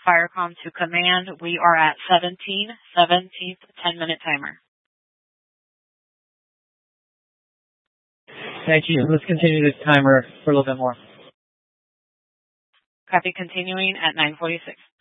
Firecom to command. We are at 17th 10-minute timer. Thank you. Let's continue this timer for a little bit more. Copy, continuing at 9:46.